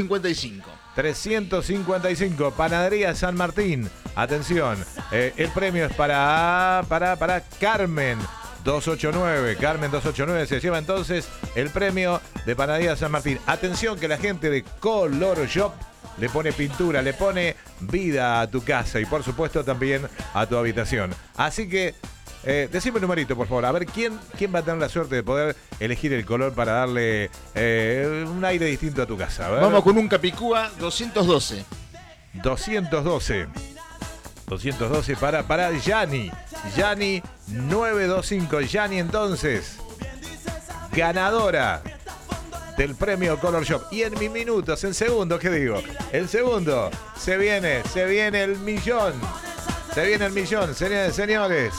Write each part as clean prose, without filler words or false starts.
55. 355, Panadería San Martín. Atención, el premio es para Carmen 289. Carmen 289 se lleva entonces el premio de Panadería San Martín. Atención que la gente de Color Shop le pone pintura, le pone vida a tu casa y por supuesto también a tu habitación. Así que decime un numerito, por favor. A ver, ¿quién va a tener la suerte de poder elegir el color para darle un aire distinto a tu casa? A ver. Vamos con un Capicúa 212. 212 para Yanni. Yanni 925. Yanni entonces, ganadora del premio Color Shop. Y en mis minutos, en segundos, ¿qué digo? El segundo, se viene el millón. Se viene el millón, señores.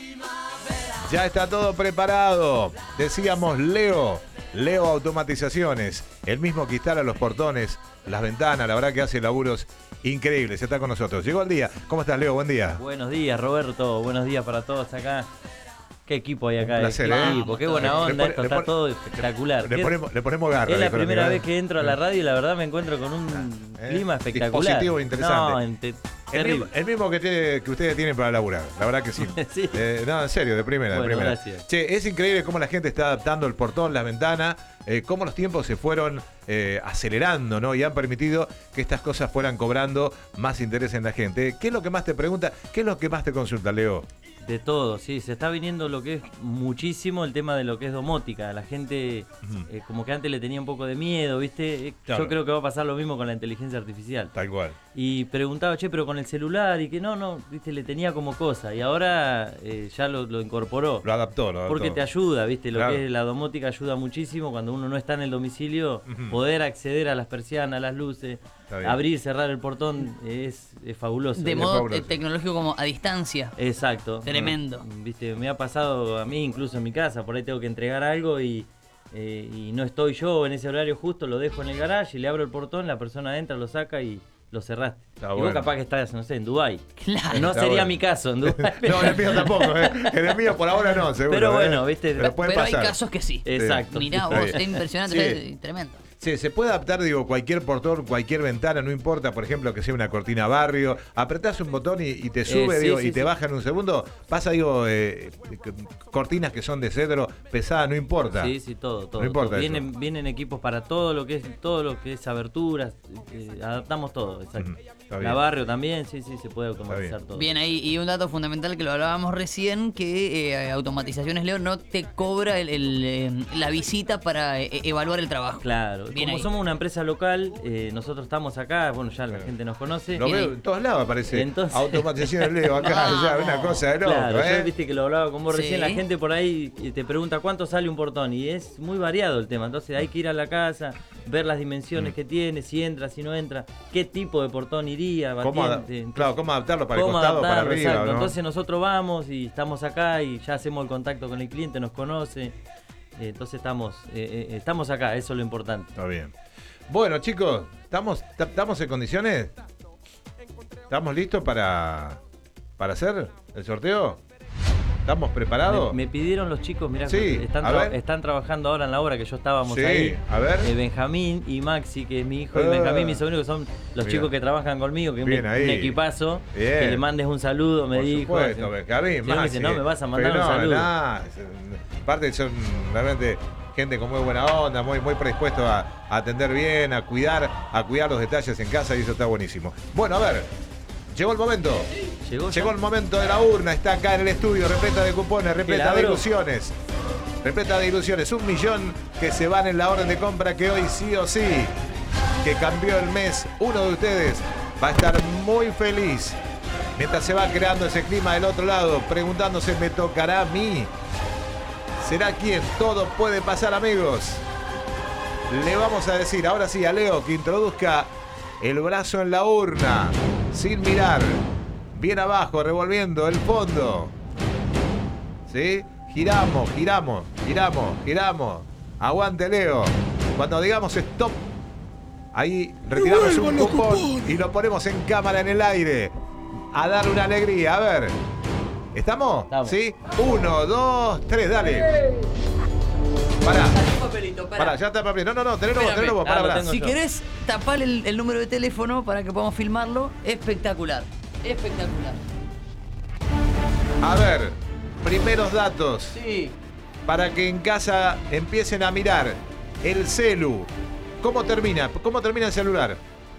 Ya está todo preparado. Decíamos Leo Automatizaciones. El mismo que instala los portones, las ventanas. La verdad que hace laburos increíbles. Está con nosotros. Llegó el día. ¿Cómo estás, Leo? Buen día. Buenos días, Roberto. Buenos días para todos acá. Qué equipo hay acá. Un placer, qué equipo. Qué buena onda. Esto está todo espectacular. Le ponemos garra. Es la primera vez que entro a la radio y la verdad me encuentro con un clima espectacular. Dispositivo interesante. No, terrible. El mismo que ustedes tienen para laburar, la verdad que sí. Sí. No, en serio, de primera. Gracias. Che, es increíble cómo la gente está adaptando el portón, las ventanas, cómo los tiempos se fueron acelerando, ¿no? Y han permitido que estas cosas fueran cobrando más interés en la gente. ¿Qué es lo que más te pregunta? ¿Qué es lo que más te consulta, Leo? De todo, sí, se está viniendo lo que es muchísimo el tema de lo que es domótica. La gente como que antes le tenía un poco de miedo, ¿viste? Claro. Yo creo que va a pasar lo mismo con la inteligencia artificial. Tal cual. Y preguntaba, che, pero con el celular, y que no, ¿viste? Le tenía como cosa. Y ahora ya lo incorporó. Lo adaptó. Porque te ayuda, ¿viste? Lo Claro. que es la domótica ayuda muchísimo cuando uno no está en el domicilio, poder acceder a las persianas, a las luces, abrir, cerrar el portón, es fabuloso. De modo tecnológico como a distancia. Exacto. Tremendo. Viste, me ha pasado a mí incluso en mi casa, por ahí tengo que entregar algo y no estoy yo en ese horario justo, lo dejo en el garage y le abro el portón, la persona entra, lo saca y lo cerraste. Está y bueno. vos capaz que estás, no sé, en Dubái. Claro. No Está sería bueno. mi caso en Dubái. No, en el mío tampoco, En el mío por ahora no, seguro. Pero bueno, viste. Pero puede Pero hay pasar. casos que sí. Exacto. Mirá Está vos, bien. es impresionante, Sí. es tremendo. Sí, se puede adaptar, digo, cualquier portón, cualquier ventana, no importa, por ejemplo, que sea una cortina barrio, apretás un botón y te sube, sí, digo, sí, y te sí. baja en un segundo. Pasa, digo, cortinas que son de cedro, pesadas, no importa. Sí, todo. No importa todo. eso. Vienen equipos para todo lo que es aberturas, adaptamos todo, exacto. Está bien. La barrio también, sí, se puede automatizar todo. Bien, ahí, y un dato fundamental que lo hablábamos recién, que Automatizaciones Leo no te cobra la visita para evaluar el trabajo. Claro, Bien como ahí. somos una empresa local, nosotros estamos acá, bueno, ya la gente nos conoce. Lo Bien veo ahí. en todos lados, aparece. Entonces- Automatización Leo acá, ya, Vamos. una cosa de loco, Claro, yo viste que lo hablaba con vos Sí. recién, la gente por ahí te pregunta cuánto sale un portón y es muy variado el tema, entonces hay que ir a la casa, ver las dimensiones que tiene, si entra, si no entra, qué tipo de portón iría, ¿Cómo, batiente, entonces, claro, cómo adaptarlo para el cómo costado, para adaptarlo, arriba, exacto. ¿no? Entonces nosotros vamos y estamos acá y ya hacemos el contacto con el cliente, nos conoce, entonces estamos acá, eso es lo importante. Está bien. Bueno, chicos, ¿estamos en condiciones? ¿Estamos listos para hacer el sorteo? ¿Estamos preparados? Me pidieron los chicos, mirá, Sí, a ver. están trabajando ahora en la obra que yo estábamos Sí, ahí. a ver. Benjamín y Maxi, que es mi hijo, y Benjamín, mi sobrino, que son los Mira. chicos que trabajan conmigo, que es Bien un ahí. equipazo. Bien. Que le mandes un saludo, me Por dijo. supuesto, Benjamín, Sí, me dice, Maxi. no, me vas a mandar un saludo. Aparte son realmente gente con muy buena onda, muy predispuesto a atender bien, a cuidar los detalles en casa y eso está buenísimo. Bueno, a ver, llegó el momento. Llegó el momento de la urna, está acá en el estudio, repleta de cupones, repleta de ilusiones. Repleta de ilusiones, 1 millón que se van en la orden de compra que hoy sí o sí, que cambió el mes, uno de ustedes va a estar muy feliz. Mientras se va creando ese clima del otro lado, preguntándose, ¿me tocará a mí? ¿Será quién? Todo puede pasar, amigos. Le vamos a decir, ahora sí, a Leo que introduzca el brazo en la urna, sin mirar. Bien abajo, revolviendo el fondo. ¿Sí? Giramos. Aguante, Leo. Cuando digamos stop, ahí retiramos un cupón y lo ponemos en cámara en el aire. A darle una alegría. A ver. ¿Estamos? Estamos. ¿Sí? 1, 2, 3, dale. Pará. Pará, ya está para. No, tenelo vos, Espérame. vos, Ah, lo pará. tengo. Si yo. querés, tapar el número de teléfono para que podamos filmarlo. Espectacular. Espectacular. A ver, primeros datos. Sí. Para que en casa empiecen a mirar el celu. ¿Cómo termina? ¿Cómo termina el celular?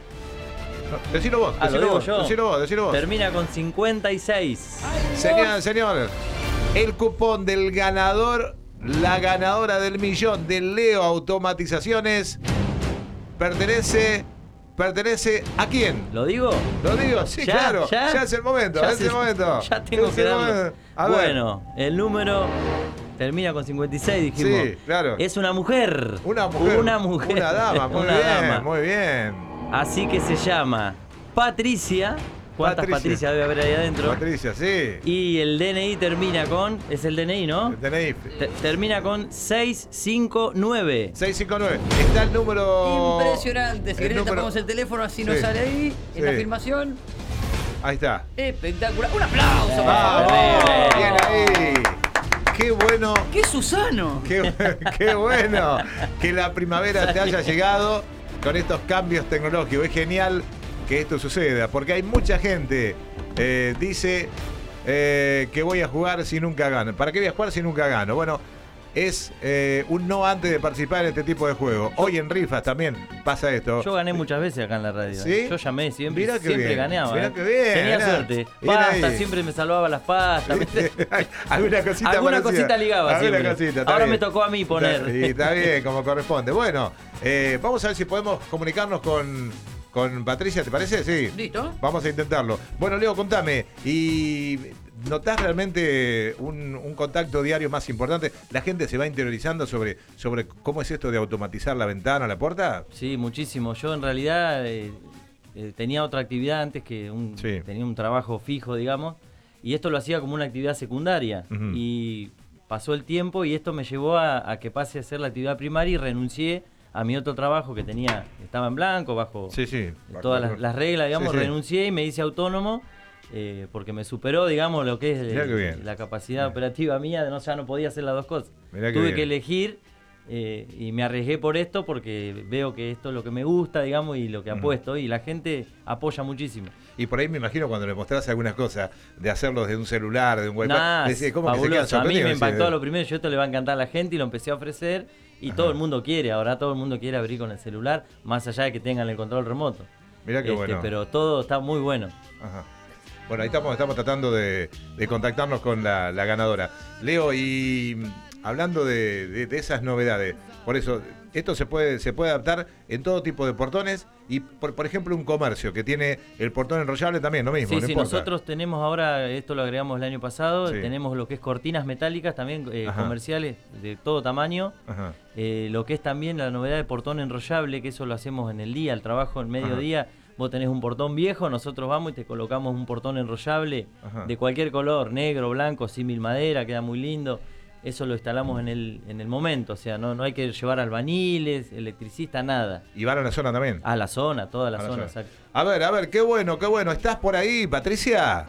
No, decilo vos, Ah, lo decilo digo vos, yo. decilo vos. Termina con 56. Señor, el cupón del ganador, la ganadora del millón de Leo Automatizaciones, pertenece ¿a quién? ¿Lo digo? Lo digo, sí, ¿Ya? claro. ¿Ya? Ya es el momento, Ya es el momento. Ya tengo Es que el darlo. momento. A ver. Bueno, el número termina con 56, dijimos. Sí, claro. Es una mujer. Una mujer. Una mujer. Una dama, muy Una bien, dama. muy bien. Así que se llama Patricia. ¿Cuántas Patricia debe haber ahí adentro? Patricia, sí. Y el DNI termina con... Es el DNI, ¿no? El DNI. Termina con 659. 659. Está el número. Impresionante. Si el querés, número- tapamos el teléfono, así nos Sí. sale ahí en la Sí. filmación. Ahí está. Espectacular. Un aplauso, por ¡Vamos! favor. Bien ahí. Qué bueno. ¡Qué Susano! Qué bueno que la primavera te haya llegado con estos cambios tecnológicos. Es genial que esto suceda, porque hay mucha gente dice que voy a jugar si nunca gano. ¿Para qué voy a jugar si nunca gano? Bueno, es un no antes de participar en este tipo de juego. Hoy en rifas también pasa esto. Yo gané muchas veces acá en la radio. ¿Sí? Yo llamé siempre, Mirá qué siempre bien. ganaba. Mirá qué bien, Tenía mirá. suerte. Bien Pasta, ahí. siempre me salvaba las pastas. ¿viste? Alguna cosita Alguna parecida. cosita ligaba Alguna siempre. cosita, está Ahora bien. me tocó a mí poner. Está bien, como corresponde. Bueno, vamos a ver si podemos comunicarnos con Patricia, ¿te parece? Sí. ¿Listo? Vamos a intentarlo. Bueno, Leo, contame. ¿Y notás realmente un contacto diario más importante? ¿La gente se va interiorizando sobre cómo es esto de automatizar la ventana, la puerta? Sí, muchísimo. Yo en realidad tenía otra actividad antes que Sí. tenía un trabajo fijo, digamos, y esto lo hacía como una actividad secundaria. Ujú. Y pasó el tiempo y esto me llevó a que pase a ser la actividad primaria y renuncié a mi otro trabajo que estaba en blanco, bajo Sí. todas las reglas, digamos, Sí, sí. renuncié y me hice autónomo. Porque me superó, digamos, lo que es Mirá qué bien. la capacidad operativa mía, ya no podía hacer las dos cosas. Mirá qué Tuve bien. que elegir y me arriesgué por esto porque veo que esto es lo que me gusta, digamos, y lo que apuesto, y la gente apoya muchísimo. Y por ahí me imagino cuando le mostrás algunas cosas de hacerlo desde un celular, de un wifi, Nah, decís, ¿cómo que se quedan fabuloso. A mí me sorprendidos? impactó a Sí. lo primero, yo esto le va a encantar a la gente y lo empecé a ofrecer y todo el mundo quiere, ahora todo el mundo quiere abrir con el celular, más allá de que tengan el control remoto. Mirá qué bueno. Pero todo está muy bueno. Ajá. Bueno, ahí estamos tratando de contactarnos con la ganadora. Leo, y hablando de esas novedades, por eso, esto se puede adaptar en todo tipo de portones y, por ejemplo, un comercio que tiene el portón enrollable también, lo mismo, Sí, no sí, importa. nosotros tenemos ahora, esto lo agregamos el año pasado, Sí. tenemos lo que es cortinas metálicas también Ajá. comerciales de todo tamaño, Ajá. lo que es también la novedad de portón enrollable, que eso lo hacemos en el día, el trabajo en mediodía. Vos tenés un portón viejo, nosotros vamos y te colocamos un portón enrollable Ajá. de cualquier color, negro, blanco, símil madera, queda muy lindo. Eso lo instalamos en el momento, o sea, no hay que llevar albaniles, electricista, nada. Y van a la zona también. A la zona, toda la A la zona, zona. exacto. A ver, qué bueno. ¿Estás por ahí, Patricia?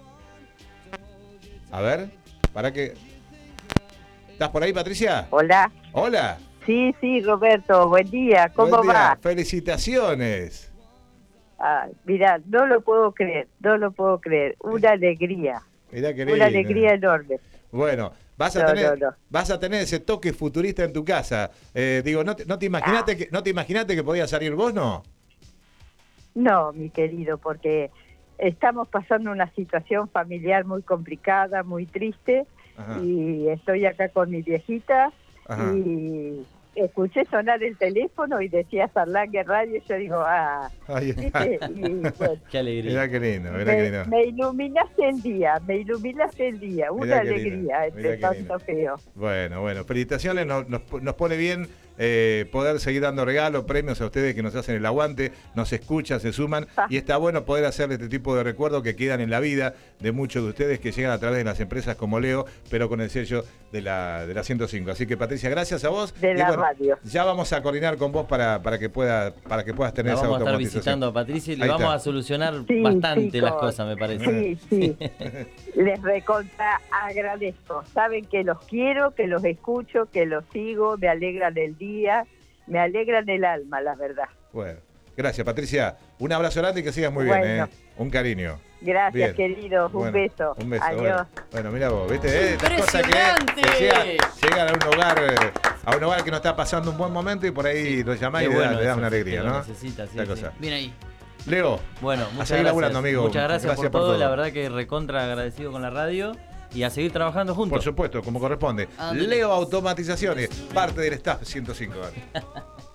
A ver, para que... ¿Estás por ahí, Patricia? Hola. Hola. Sí, Roberto, buen día. ¿Cómo Buen día. va? Felicitaciones. Ah, mira, no lo puedo creer. Una alegría. Mirá qué Una lindo. alegría enorme. Bueno, vas a tener ese toque futurista en tu casa. ¿No te imaginaste que podía salir vos, no? No, mi querido, porque estamos pasando una situación familiar muy complicada, muy triste, Ajá. y estoy acá con mi viejita, Ajá. y escuché sonar el teléfono y decía Sarlangue Radio, y yo digo, Ahí está. ¿viste? Y, bueno, Qué alegría. Mirá qué lindo, mirá qué lindo. me iluminaste el día, una Mirá qué lindo, alegría mirá entre qué tanto lindo. feo. Bueno, felicitaciones, nos pone bien poder seguir dando regalos, premios a ustedes que nos hacen el aguante, nos escuchan, se suman, y está bueno poder hacer este tipo de recuerdos que quedan en la vida de muchos de ustedes que llegan a través de las empresas como Leo, pero con el sello de la 105. Así que, Patricia, gracias a vos. De Y la bueno, radio. ya vamos a coordinar con vos para que puedas tener La esa vamos a estar automatización. visitando a Patricia y le Ahí vamos está. a solucionar Sí, bastante chicos. las cosas, me parece. Sí. Les recontra agradezco. Saben que los quiero, que los escucho, que los sigo, me alegran el día. día, me alegran el alma, la verdad. Bueno, gracias, Patricia. Un abrazo grande y que sigas muy bien, Bueno. Un cariño. Gracias, Bien. querido. Bueno, Un beso. Un beso. Adiós. Bueno, mira vos, ¿viste? Estas cosas ¡Impresionante! que llegan a un hogar que no está pasando un buen momento y por ahí lo llamás y Qué le bueno das eso, una que alegría, lo ¿no? necesita, sí, Esta sí. cosa. Bien ahí. Leo, Bueno, a muchas seguir gracias. laburando, amigo. Muchas gracias por todo. La verdad que recontra agradecido con la radio y a seguir trabajando juntos. por supuesto, como corresponde. Ándale. Leo Automatizaciones, parte del staff 105.